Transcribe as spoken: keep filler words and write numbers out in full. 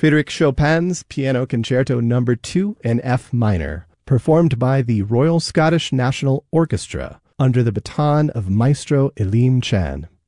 Frédéric Chopin's Piano Concerto Number two in F minor, performed by the Royal Scottish National Orchestra under the baton of Maestro Elim Chan.